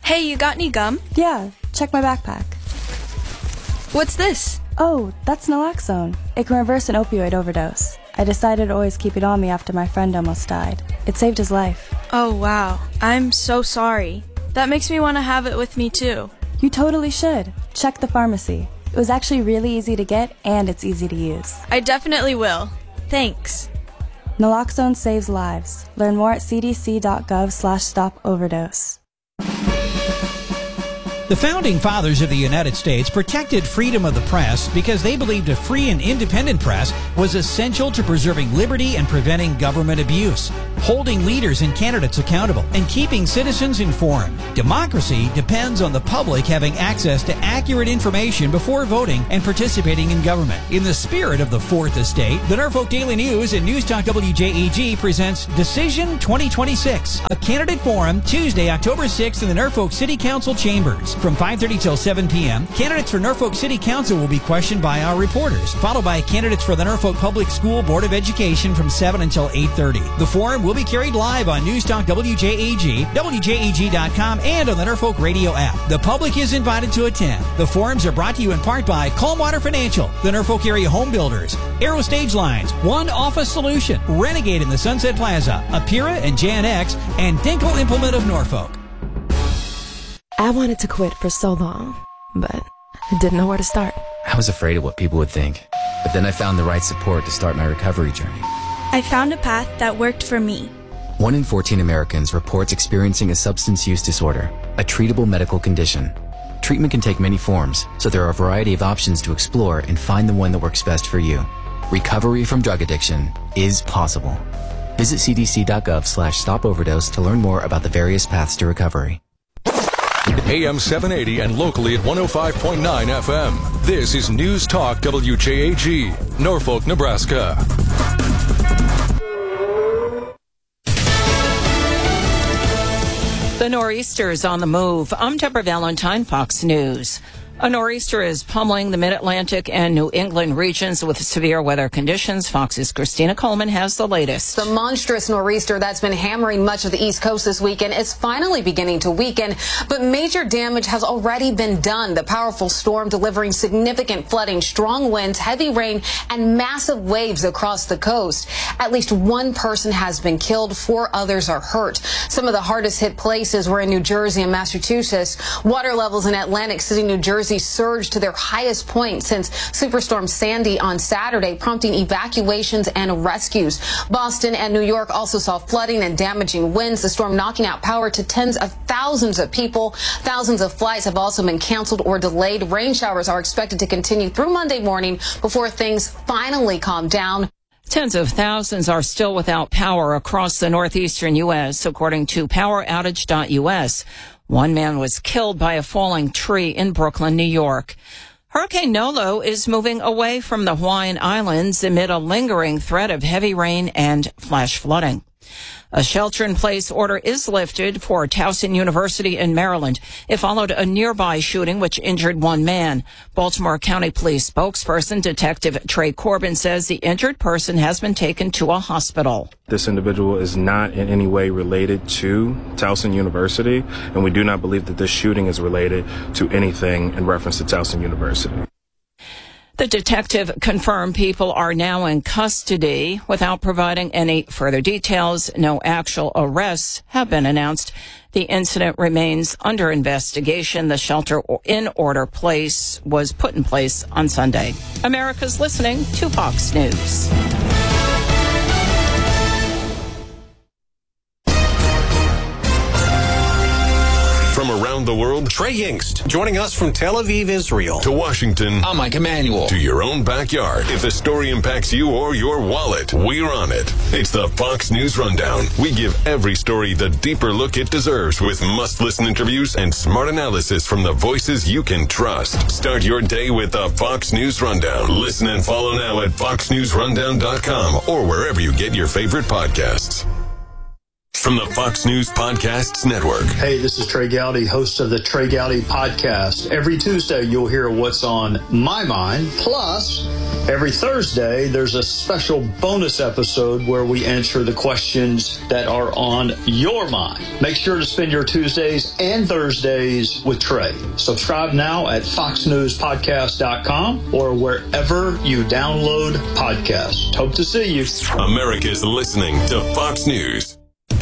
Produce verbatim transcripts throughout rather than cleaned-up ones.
Hey, you got any gum? Yeah, check my backpack. What's this? Oh, that's naloxone. It can reverse an opioid overdose. I decided to always keep it on me after my friend almost died. It saved his life. Oh, wow. I'm so sorry. That makes me want to have it with me, too. You totally should. Check the pharmacy. It was actually really easy to get, and it's easy to use. I definitely will. Thanks. Naloxone saves lives. Learn more at cdc.gov slash stop overdose. The Founding Fathers of the United States protected freedom of the press because they believed a free and independent press was essential to preserving liberty and preventing government abuse, holding leaders and candidates accountable, and keeping citizens informed. Democracy depends on the public having access to accurate information before voting and participating in government. In the spirit of the Fourth Estate, the Norfolk Daily News and News Talk W J A G presents Decision twenty twenty-six, a candidate forum Tuesday, October sixth in the Norfolk City Council chambers. From five thirty till seven p.m., candidates for Norfolk City Council will be questioned by our reporters, followed by candidates for the Norfolk Public School Board of Education from seven until eight thirty. The forum will be carried live on News Talk W J A G, W J A G dot com, and on the Norfolk Radio app. The public is invited to attend. The forums are brought to you in part by Calmwater Financial, the Norfolk Area Home Builders, Aero Stage Lines, One Office Solution, Renegade in the Sunset Plaza, Apira and J N X, and Dinkle Implement of Norfolk. I wanted to quit for so long, but I didn't know where to start. I was afraid of what people would think, but then I found the right support to start my recovery journey. I found a path that worked for me. One in fourteen Americans reports experiencing a substance use disorder, a treatable medical condition. Treatment can take many forms, so there are a variety of options to explore and find the one that works best for you. Recovery from drug addiction is possible. Visit cdc.gov slash stop overdose to learn more about the various paths to recovery. A M seven eighty and locally at one oh five point nine F M. This is News Talk W J A G, Norfolk, Nebraska. The nor'easter is on the move. I'm Deborah Valentine, Fox News. A nor'easter is pummeling the mid-Atlantic and New England regions with severe weather conditions. Fox's Christina Coleman has the latest. The monstrous nor'easter that's been hammering much of the East Coast this weekend is finally beginning to weaken, but major damage has already been done. The powerful storm delivering significant flooding, strong winds, heavy rain, and massive waves across the coast. At least one person has been killed, four others are hurt. Some of the hardest hit places were in New Jersey and Massachusetts. Water levels in Atlantic City, New Jersey surged to their highest point since Superstorm Sandy on Saturday, prompting evacuations and rescues. Boston and New York also saw flooding and damaging winds, the storm knocking out power to tens of thousands of people. Thousands of flights have also been canceled or delayed. Rain showers are expected to continue through Monday morning before things finally calm down. Tens of thousands are still without power across the northeastern U S, according to power outage dot U S. One man was killed by a falling tree in Brooklyn, New York. Hurricane Nolo is moving away from the Hawaiian Islands amid a lingering threat of heavy rain and flash flooding. A shelter-in-place order is lifted for Towson University in Maryland. It followed a nearby shooting which injured one man. Baltimore County Police spokesperson Detective Trey Corbin says the injured person has been taken to a hospital. This individual is not in any way related to Towson University, and we do not believe that this shooting is related to anything in reference to Towson University. The detective confirmed people are now in custody without providing any further details. No actual arrests have been announced. The incident remains under investigation. The shelter-in-order place was put in place on Sunday. America's listening to Fox News. From around the world, Trey Yingst, joining us from Tel Aviv, Israel. To Washington, I'm Mike Emanuel. To your own backyard. If the story impacts you or your wallet, we're on it. It's the Fox News Rundown. We give every story the deeper look it deserves with must-listen interviews and smart analysis from the voices you can trust. Start your day with the Fox News Rundown. Listen and follow now at fox news rundown dot com or wherever you get your favorite podcasts. From the Fox News Podcasts Network. Hey, this is Trey Gowdy, host of the Trey Gowdy Podcast. Every Tuesday, you'll hear what's on my mind. Plus, Every Thursday, there's a special bonus episode where we answer the questions that are on your mind. Make sure to spend your Tuesdays and Thursdays with Trey. Subscribe now at fox news podcast dot com or wherever you download podcasts. Hope to see you. America's listening to Fox News.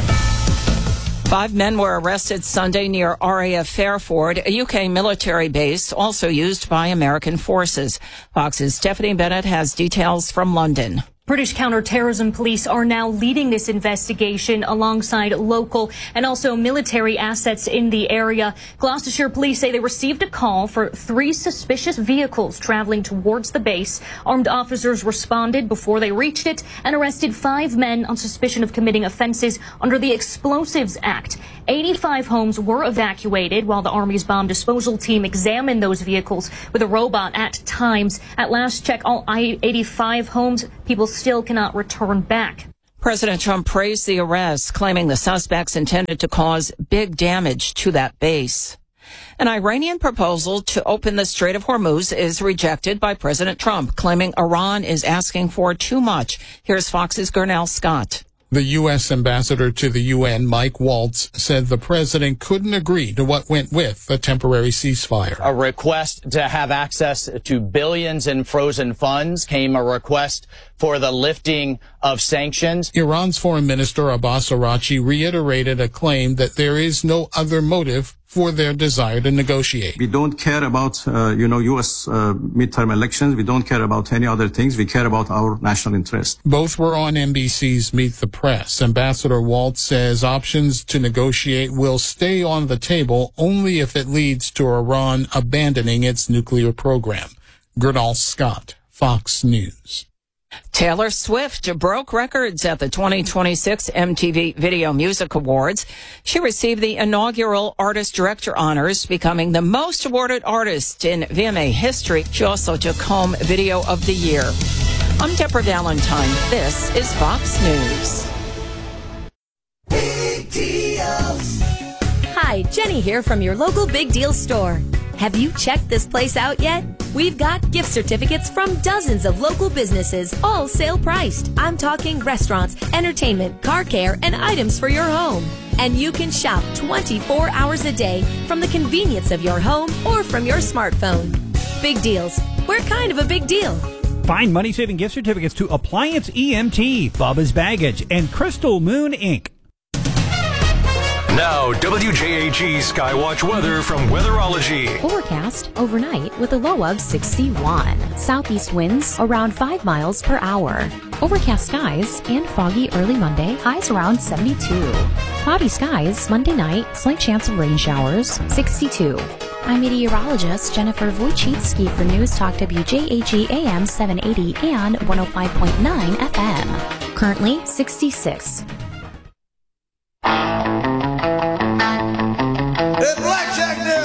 Five men were arrested Sunday near R A F Fairford, a U K military base also used by American forces. Fox's Stephanie Bennett has details from London. British counterterrorism police are now leading this investigation alongside local and also military assets in the area. Gloucestershire police say they received a call for three suspicious vehicles traveling towards the base. Armed officers responded before they reached it and arrested five men on suspicion of committing offenses under the Explosives Act. eighty-five homes were evacuated while the Army's bomb disposal team examined those vehicles with a robot at times. At last check, all eighty-five homes, people still cannot return back. President Trump praised the arrests, claiming the suspects intended to cause big damage to that base. An Iranian proposal to open the Strait of Hormuz is rejected by President Trump, claiming Iran is asking for too much. Here's Fox's Gurnell Scott. The U S ambassador to the U N, Mike Waltz, said the president couldn't agree to what went with a temporary ceasefire. A request to have access to billions in frozen funds came a request for the lifting of sanctions. Iran's foreign minister Abbas Araghchi reiterated a claim that there is no other motive for their desire to negotiate. We don't care about, uh, you know, U S uh, midterm elections. We don't care about any other things. We care about our national interest. Both were on N B C's Meet the Press. Ambassador Waltz says options to negotiate will stay on the table only if it leads to Iran abandoning its nuclear program. Gurnell Scott, Fox News. Taylor Swift broke records at the twenty twenty-six M T V Video Music Awards. She received the inaugural Artist Director honors, becoming the most awarded artist in V M A history. She also took home Video of the Year. I'm Deborah Valentine. This is Fox News. Big deals. Hi, Jenny here from your local Big Deal store. Have you checked this place out yet? We've got gift certificates from dozens of local businesses, all sale priced. I'm talking restaurants, entertainment, car care, and items for your home. And you can shop twenty-four hours a day from the convenience of your home or from your smartphone. Big Deals. We're kind of a big deal. Find money-saving gift certificates to Appliance E M T, Bubba's Baggage, and Crystal Moon Incorporated. Now, W J A G Skywatch weather from Weatherology. Overcast overnight with a low of sixty-one. Southeast winds around five miles per hour. Overcast skies and foggy early Monday, highs around seventy-two. Cloudy skies Monday night, slight chance of rain showers, sixty-two. I'm meteorologist Jennifer Wojcicki for News Talk W J A G A M seven eighty and one oh five point nine F M. Currently sixty-six.